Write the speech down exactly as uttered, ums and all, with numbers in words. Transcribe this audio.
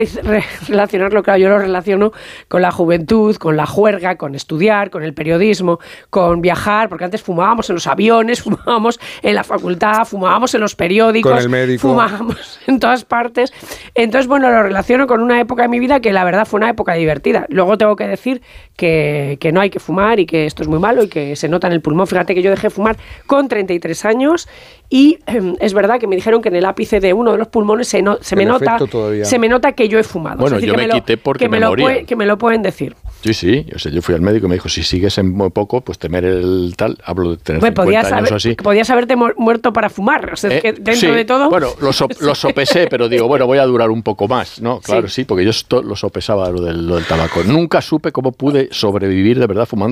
relacionarlo, claro, yo lo relaciono con la juventud, con la juerga, con estudiar, con el periodismo, con viajar, porque antes fumábamos en los aviones, fumábamos en la facultad, fumábamos en los periódicos, con el médico, fumábamos en todas partes. Entonces, bueno, lo relaciono con una época de mi vida que la verdad fue una época divertida. Luego tengo que decir que, que no hay que fumar y que esto es muy malo y que se nota en el pulmón. Fíjate que yo dejé fumar con treinta y tres años y eh, es verdad que me dijeron que en el ápice de uno de los pulmones se, no, se me nota se me nota que yo he fumado. Bueno, es decir, yo que me, me lo, quité porque que me, me lo moría. Puede, que me lo pueden decir. Sí, sí. O sea, yo fui al médico y me dijo, si sigues en muy poco, pues temer el tal, hablo de tener pues cincuenta podías años haber, o así. Podías haberte muerto para fumar. O sea, eh, es que dentro sí, de todo... Bueno, lo, so, lo sopesé, pero digo, bueno, voy a durar un poco más, ¿no? Claro, sí, sí porque yo esto lo sopesaba lo del, lo del tabaco. Nunca supe cómo pude sobrevivir de verdad fumando